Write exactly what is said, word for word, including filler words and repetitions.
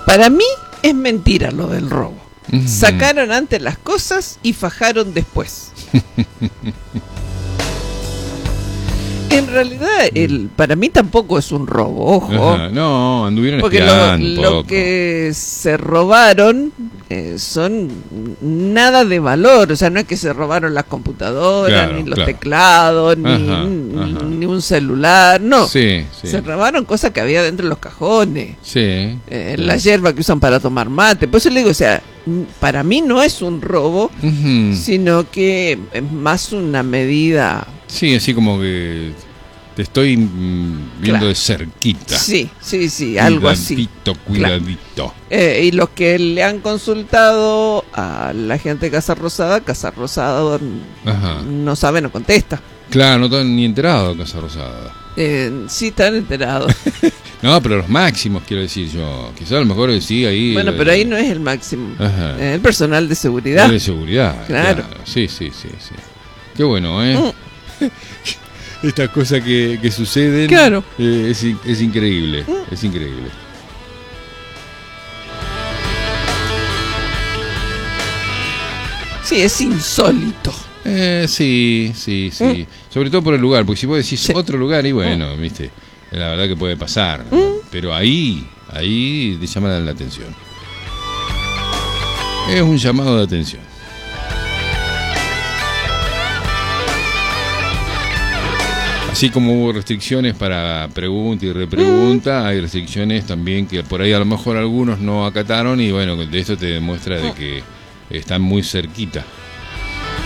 Para mí es mentira lo del robo. Uh-huh. Sacaron antes las cosas y fajaron después. En realidad, el, para mí tampoco es un robo, ojo. Ajá, no, anduvieron porque espiando lo, un lo poco. que se robaron eh, son nada de valor. O sea, no es que se robaron las computadoras, Claro, ni los claro. teclados, ni, Ajá, ni, ajá. ni un celular. No, Sí, sí. se robaron cosas que había dentro de los cajones. Sí. Eh, sí. la yerba que usan para tomar mate. Por eso le digo, o sea, para mí no es un robo, Uh-huh. sino que es más una medida. Sí, así como que te estoy mm, viendo Claro. de cerquita. Sí, sí, sí, algo así. Cuidadito, cuidadito. Eh, y los que le han consultado a la gente de Casa Rosada, Casa Rosada Ajá. no sabe, no contesta. Claro, no están ni enterados de Casa Rosada. Eh, sí están enterados. No, pero los máximos, quiero decir yo. Quizás a lo mejor sí, ahí... Bueno, eh, pero ahí no es el máximo. Ajá. Eh, el personal de seguridad. De seguridad. Claro. Sí, sí, sí, sí. Qué bueno, ¿eh? Mm. Estas cosas que, que suceden. Claro. eh, es, in- es increíble. Mm. Es increíble. Sí, es insólito. Eh, sí, sí, sí. Mm. Sobre todo por el lugar, porque si vos decís Sí. otro lugar, y bueno, viste, la verdad que puede pasar. ¿no? Mm. Pero ahí, ahí te llama la atención. Es un llamado de atención. Así como hubo restricciones para pregunta y repregunta, hay restricciones también que por ahí a lo mejor algunos no acataron y bueno, de esto te demuestra de que están muy cerquita